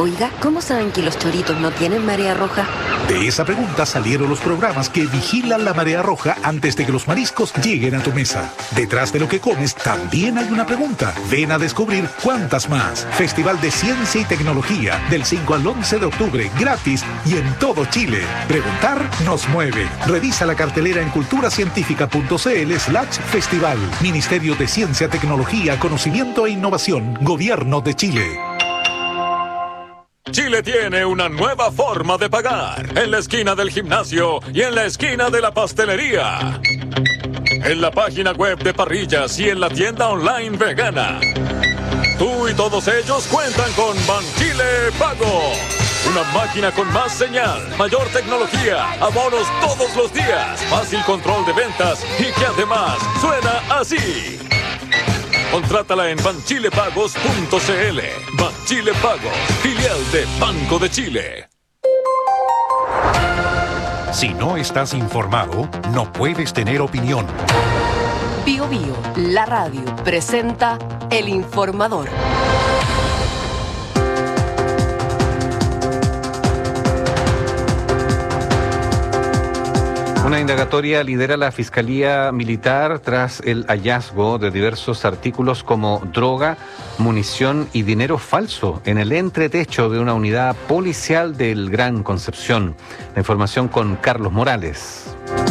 Oiga, ¿cómo saben que los choritos no tienen marea roja? De esa pregunta salieron los programas que vigilan la marea roja antes de que los mariscos lleguen a tu mesa. Detrás de lo que comes también hay una pregunta. Ven a descubrir cuántas más. Festival de Ciencia y Tecnología del 5 al 11 de octubre, gratis y en todo Chile. Preguntar nos mueve. Revisa la cartelera en culturacientifica.cl/festival. Ministerio de Ciencia, Tecnología, Conocimiento e Innovación. Gobierno de Chile. Chile tiene una nueva forma de pagar. En la esquina del gimnasio y en la esquina de la pastelería. En la página web de Parrillas y en la tienda online vegana. Tú y todos ellos cuentan con Banchile Pago. Una máquina con más señal, mayor tecnología, abonos todos los días, fácil control de ventas y que además suena así. Contrátala en banchilepagos.cl. Banchile Pagos, filial de Banco de Chile. Si no estás informado, no puedes tener opinión. Bio Bio, la radio, presenta El Informador. Una indagatoria lidera la Fiscalía Militar tras el hallazgo de diversos artículos como droga, munición y dinero falso en el entretecho de una unidad policial del Gran Concepción. La información con Carlos Morales.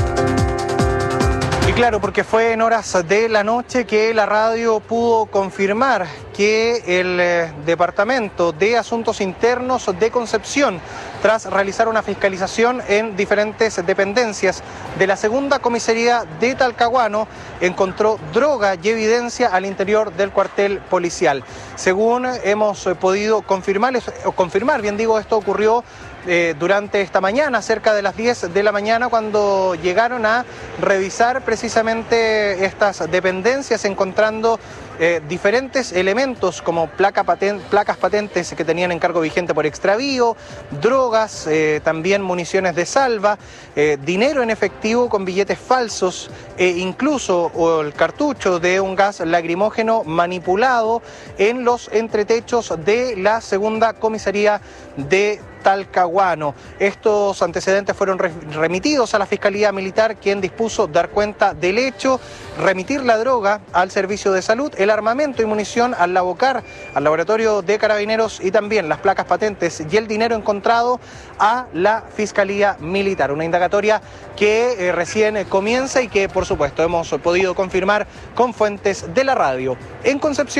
Y claro, porque fue en horas de la noche que la radio pudo confirmar que el Departamento de Asuntos Internos de Concepción, tras realizar una fiscalización en diferentes dependencias de la segunda comisaría de Talcahuano, encontró droga y evidencia al interior del cuartel policial. Según hemos podido confirmar, esto ocurrió durante esta mañana, cerca de las 10 de la mañana, cuando llegaron a revisar precisamente estas dependencias, encontrando diferentes elementos como placas patentes que tenían encargo vigente por extravío, drogas, también municiones de salva, dinero en efectivo con billetes falsos e incluso el cartucho de un gas lacrimógeno manipulado en los entretechos de la segunda comisaría de Talcahuano. Estos antecedentes fueron remitidos a la Fiscalía Militar, quien dispuso dar cuenta del hecho, remitir la droga al Servicio de Salud, el armamento y munición al Lavocar, al Laboratorio de Carabineros, y también las placas patentes y el dinero encontrado a la Fiscalía Militar. Una indagatoria que recién comienza y que, por supuesto, hemos podido confirmar con fuentes de la radio. En Concepción